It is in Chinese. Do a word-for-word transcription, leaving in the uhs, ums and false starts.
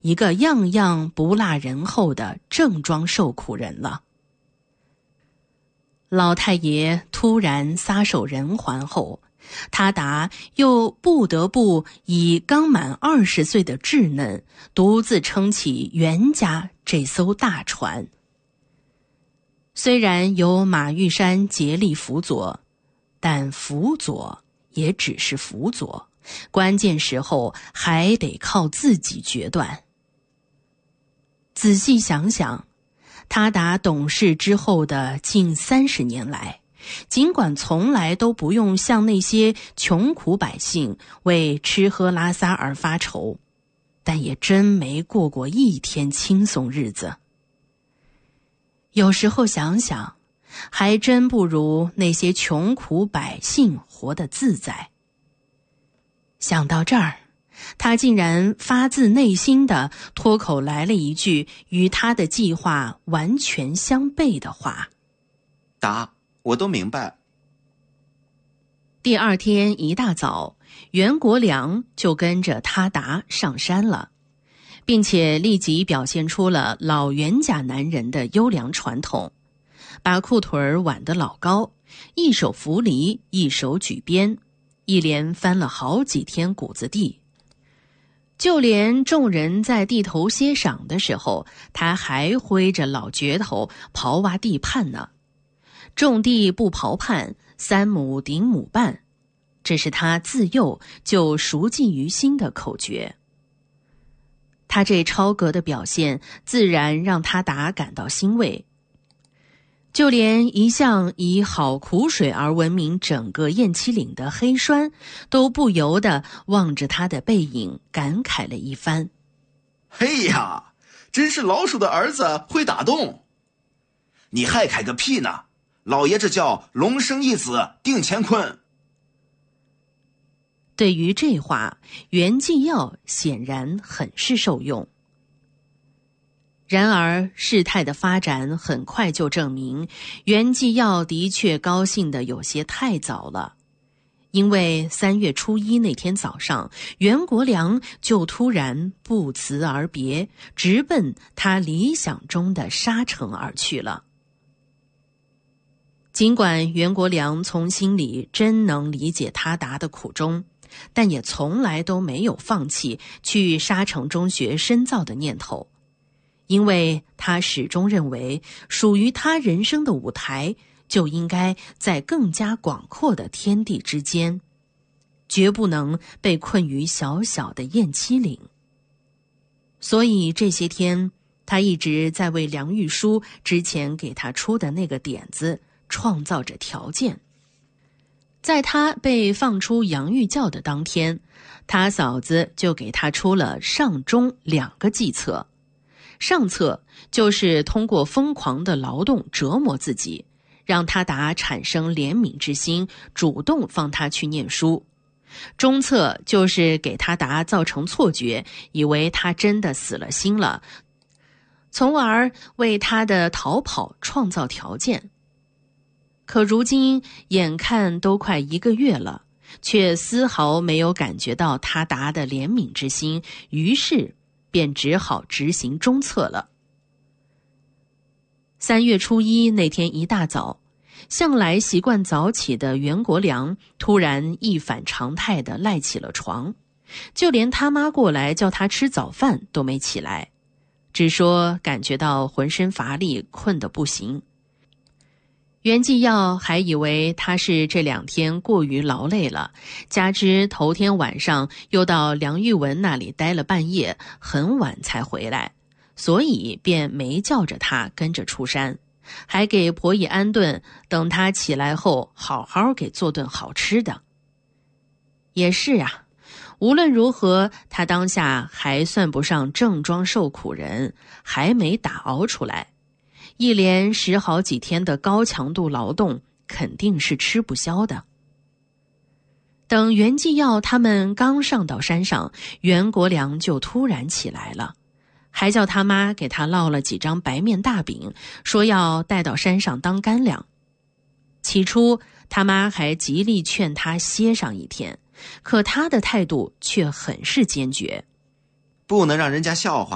一个样样不落人后的正装受苦人了。老太爷突然撒手人寰后，他达又不得不以刚满二十岁的稚嫩，独自撑起袁家这艘大船。虽然有马玉山竭力辅佐，但辅佐也只是辅佐，关键时候还得靠自己决断。仔细想想，他达懂事之后的近三十年来，尽管从来都不用向那些穷苦百姓为吃喝拉撒而发愁，但也真没过过一天轻松日子。有时候想想，还真不如那些穷苦百姓活得自在。想到这儿，他竟然发自内心地脱口来了一句与他的计划完全相悖的话： 达，我都明白。 第二天一大早，袁国良就跟着他达上山了，并且立即表现出了老袁家男人的优良传统，把裤腿儿挽得老高，一手扶犁，一手举鞭，一连翻了好几天谷子地。就连众人在地头歇晌的时候，他还挥着老镢头刨挖地畔呢。种地不刨畔，三亩顶亩半，这是他自幼就熟记于心的口诀。他这超格的表现自然让他达感到欣慰，就连一向以好苦水而闻名整个雁栖岭的黑栓都不由得望着他的背影感慨了一番。 嘿呀，真是老鼠的儿子会打洞。你还开个屁呢，老爷这叫龙生一子定乾坤。 对于这话，袁继耀显然很是受用。然而事态的发展很快就证明，袁继耀的确高兴得有些太早了。因为三月初一那天早上，袁国良就突然不辞而别，直奔他理想中的沙城而去了。尽管袁国良从心里真能理解他达的苦衷，但也从来都没有放弃去沙城中学深造的念头，因为他始终认为属于他人生的舞台就应该在更加广阔的天地之间，绝不能被困于小小的雁栖岭。所以这些天他一直在为梁玉书之前给他出的那个点子创造着条件。在他被放出洋芋教的当天，他嫂子就给他出了上中两个计策。上策就是通过疯狂的劳动折磨自己，让他达产生怜悯之心，主动放他去念书。中策就是给他达造成错觉，以为他真的死了心了，从而为他的逃跑创造条件。可如今眼看都快一个月了，却丝毫没有感觉到他达的怜悯之心，于是便只好执行中策了。三月初一那天一大早，向来习惯早起的袁国良突然一反常态地赖起了床，就连他妈过来叫他吃早饭都没起来，只说感觉到浑身乏力，困得不行。袁继耀还以为他是这两天过于劳累了，加之头天晚上又到梁玉文那里待了半夜，很晚才回来，所以便没叫着他跟着出山，还给婆姨安顿，等他起来后好好给做顿好吃的。也是啊，无论如何，他当下还算不上正装受苦人，还没打熬出来。一连十好几天的高强度劳动肯定是吃不消的。等袁继耀他们刚上到山上，袁国良就突然起来了，还叫他妈给他烙了几张白面大饼，说要带到山上当干粮。起初他妈还极力劝他歇上一天，可他的态度却很是坚决， 不能让人家笑话。